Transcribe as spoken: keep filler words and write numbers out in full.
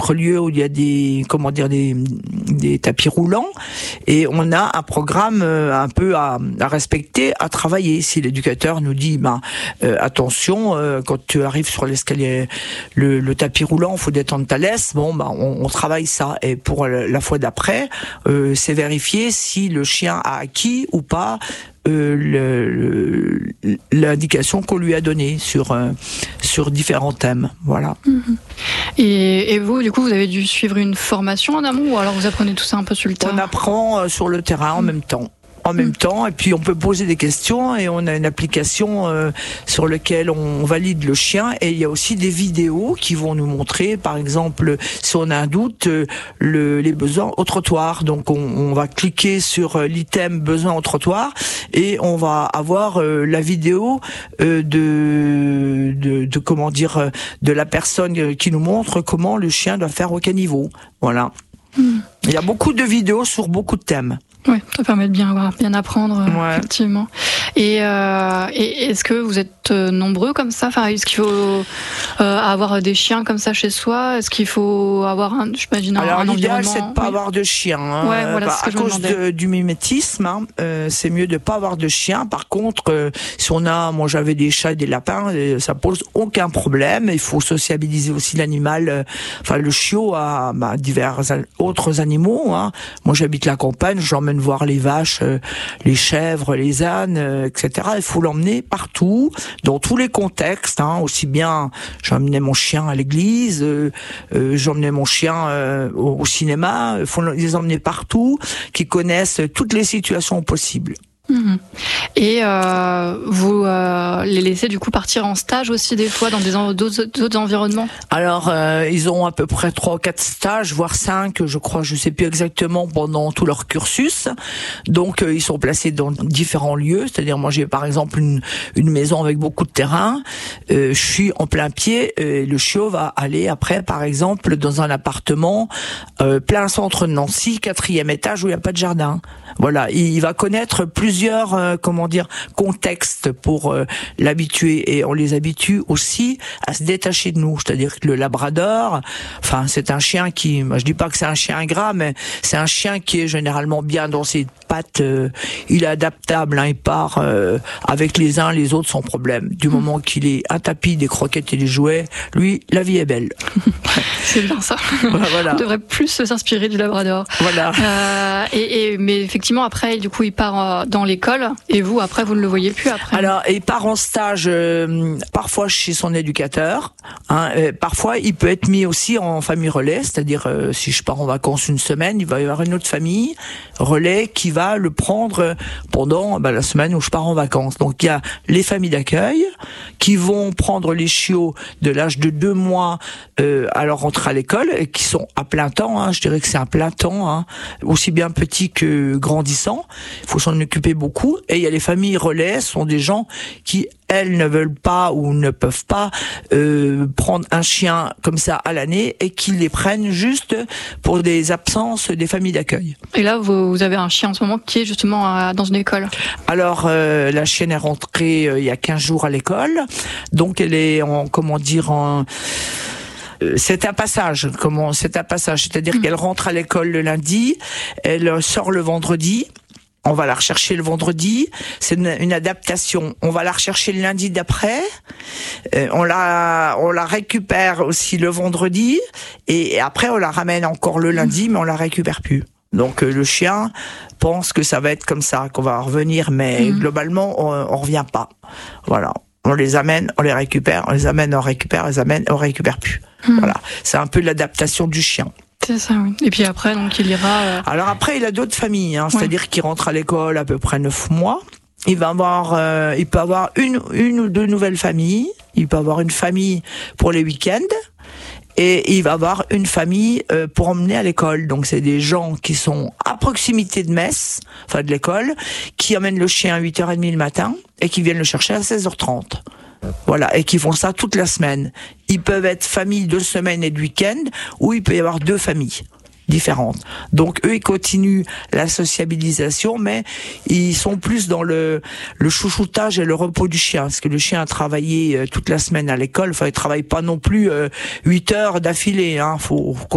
d'autres lieux où il y a des, comment dire, des, des tapis roulants, et on a un programme un peu à, à respecter, à travailler. Si l'éducateur nous dit, ben euh, attention, euh, quand tu arrives sur l'escalier, le, le tapis roulant, faut détendre ta laisse. Bon, ben on, on travaille ça. Et pour la fois d'après, euh, c'est vérifier si le chien a acquis ou pas Euh, le, le, l'indication qu'on lui a donnée sur euh, sur différents thèmes, voilà. Mmh. Et, et vous, du coup, vous avez dû suivre une formation en amont, ou alors vous apprenez tout ça un peu sur le terrain? On apprend euh, sur le terrain en mmh. même temps. en même mmh. temps, et puis on peut poser des questions, et on a une application euh, sur laquelle on valide le chien, et il y a aussi des vidéos qui vont nous montrer, par exemple, si on a un doute, euh, le, les besoins au trottoir. Donc on, on va cliquer sur l'item besoin au trottoir, et on va avoir euh, la vidéo euh, de, de, de comment dire, de la personne qui nous montre comment le chien doit faire au caniveau. Voilà. Mmh. Il y a beaucoup de vidéos sur beaucoup de thèmes. Oui, ça permet de bien, bien apprendre, ouais. effectivement. Et, euh, et est-ce que vous êtes nombreux comme ça? Enfin, est-ce qu'il faut euh, avoir des chiens comme ça chez soi? Est-ce qu'il faut avoir, un, j'imagine, un, Alors, un l'idéal, environnement... c'est de ne pas oui. avoir de chien. Hein. Ouais, voilà, bah, c'est ce que à je me cause demandais. de, du mimétisme, hein, euh, c'est mieux de ne pas avoir de chien. Par contre, euh, si on a, moi j'avais des chats et des lapins, euh, ça pose aucun problème. Il faut sociabiliser aussi l'animal. Euh, enfin, le chiot a bah, divers autres animaux. Hein. Moi, j'habite la campagne, j'emmène voir les vaches, euh, les chèvres, les ânes, euh, et cetera. Il faut l'emmener partout, dans tous les contextes. Hein, aussi bien, j'emmenais mon chien à l'église, euh, euh, j'emmenais mon chien euh, au, au cinéma. Il faut les emmener partout, qu'ils connaissent toutes les situations possibles. Mmh. Et euh, vous euh, les laissez du coup partir en stage aussi des fois dans des en, d'autres, d'autres environnements? Alors euh, ils ont à peu près trois ou quatre stages, voire cinq, je crois, je sais plus exactement, pendant tout leur cursus. Donc euh, ils sont placés dans différents lieux. C'est-à-dire, moi j'ai par exemple une, une maison avec beaucoup de terrain. Euh, je suis en plein pied. Euh, le chiot va aller après, par exemple, dans un appartement euh, plein centre de Nancy, quatrième étage, où il n'y a pas de jardin. Voilà, il, il va connaître plus plusieurs euh, comment dire contextes pour euh, l'habituer, et on les habitue aussi à se détacher de nous. C'est-à-dire que le labrador, enfin c'est un chien qui, moi je dis pas que c'est un chien ingrat, mais c'est un chien qui est généralement bien dans ses pattes. Euh, il est adaptable, hein, il part euh, avec les uns les autres sans problème. Du mmh. moment qu'il est un tapis, des croquettes et des jouets, lui la vie est belle. C'est bien ça. Voilà. On devrait plus s'inspirer du labrador. Voilà. Euh, et, et mais effectivement après du coup il part euh, dans l'école, et vous après vous ne le voyez plus après? Alors il part en stage euh, parfois chez son éducateur, hein, euh, parfois il peut être mis aussi en famille relais, c'est-à-dire euh, si je pars en vacances une semaine, il va y avoir une autre famille relais qui va le prendre pendant bah, la semaine où je pars en vacances. Donc il y a les familles d'accueil qui vont prendre les chiots de l'âge de deux mois euh, à leur rentrée à l'école, et qui sont à plein temps, hein, je dirais que c'est un plein temps, hein, aussi bien petit que grandissant, il faut s'en occuper beaucoup. Et il y a les familles relais, ce sont des gens qui, elles, ne veulent pas ou ne peuvent pas euh, prendre un chien comme ça à l'année, et qui les prennent juste pour des absences des familles d'accueil. Et là, vous, vous avez un chien en ce moment qui est justement à, dans une école? Alors, euh, la chienne est rentrée euh, il y a quinze jours à l'école, donc elle est en, comment dire, en... C'est un passage, comment, c'est un passage, c'est-à-dire mmh. qu'elle rentre à l'école le lundi, elle sort le vendredi. On va la rechercher le vendredi, c'est une, une adaptation. On va la rechercher le lundi d'après, euh, on la on la récupère aussi le vendredi, et, et après on la ramène encore le lundi, mais on la récupère plus. Donc euh, le chien pense que ça va être comme ça, qu'on va revenir, mais mmh. globalement on, on revient pas. Voilà. On les amène, on les récupère, on les amène, on récupère, on les amène, on récupère plus. Mmh. Voilà. C'est un peu l'adaptation du chien. C'est ça, oui. Et puis après, donc, il ira... Euh... Alors après, il a d'autres familles, hein, c'est-à-dire ouais. qu'il rentre à l'école à peu près neuf mois. Il va avoir, euh, il peut avoir une, une ou deux nouvelles familles. Il peut avoir une famille pour les week-ends. Et il va avoir une famille euh, pour emmener à l'école. Donc c'est des gens qui sont à proximité de Metz, enfin de l'école, qui amènent le chien à huit heures trente le matin et qui viennent le chercher à seize heures trente. Voilà, et qui font ça toute la semaine. Ils peuvent être famille de semaine et de week-end, ou il peut y avoir deux familles différentes. Donc eux, ils continuent la sociabilisation, mais ils sont plus dans le, le chouchoutage et le repos du chien, parce que le chien a travaillé toute la semaine à l'école. Enfin, il travaille pas non plus euh, huit heures d'affilée, hein. Faut